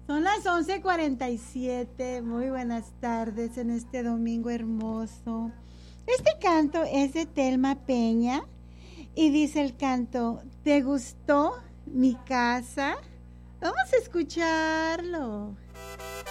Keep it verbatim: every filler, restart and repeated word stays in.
Son las once cuarenta y siete. Muy buenas tardes en este domingo hermoso. Este canto es de Telma Peña y dice el canto: ¿te gustó mi casa? Vamos a escucharlo.